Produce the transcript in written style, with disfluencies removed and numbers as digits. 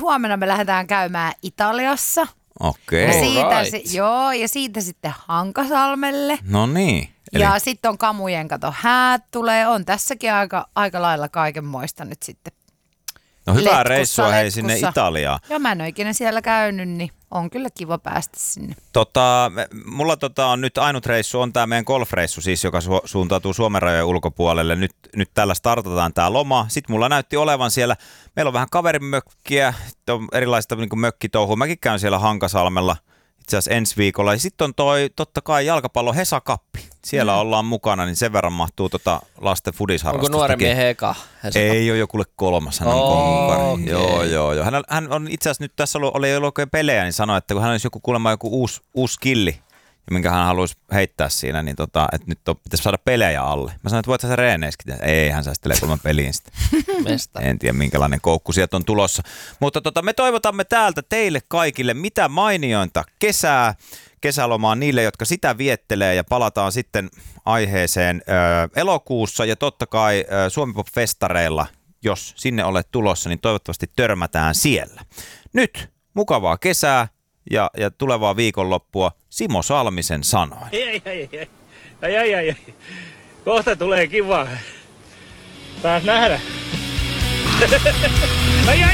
huomenna me lähdetään käymään Italiassa. Okei. Ja siitä sitten Hankasalmelle. No niin. Ja sitten on kamujen häät tulee. On tässäkin aika lailla kaikenmoista nyt sitten. No hyvää reissua hei sinne Italiaan. Joo, mä en ole ikinä siellä käynyt, niin on kyllä kiva päästä sinne. Mulla on nyt ainut reissu, on tämä meidän golfreissu siis, joka suuntautuu Suomen rajojen ulkopuolelle. Nyt tällä startataan tämä loma. Sitten mulla näytti olevan siellä, meillä on vähän kaverimökkiä, on erilaista niin kuin mökkitouhua. Mäkin käyn siellä Hankasalmella itse asiassa ensi viikolla. Ja sitten on totta kai jalkapallo Hesa-kappi. Siellä ollaan mukana, niin sen verran mahtuu lasten fudisharrastustakin. Onko nuoren miehen eka? Ei ole joku 3, hän on konkari. Joo. Hän on itse asiassa nyt tässä oli oikein pelejä, niin sanoi, että kun hän olisi kuulemma joku uusi skilli, minkä hän haluaisi heittää siinä, niin että nyt pitäisi saada pelejä alle. Mä sanoin, että voit sä reeneiskin. Ei, hän säästelee kulman peliin sitten. En tiedä, minkälainen koukku sieltä on tulossa. Mutta me toivotamme täältä teille kaikille mitä mainiointa kesälomaa niille, jotka sitä viettelee, ja palataan sitten aiheeseen elokuussa ja totta kai Suomi-pop-festareilla, jos sinne olet tulossa, niin toivottavasti törmätään siellä. Nyt mukavaa kesää ja tulevaa viikonloppua Simo Salmisen sanoin. Ai. Kohta tulee kiva. Taas nähdä. Ai.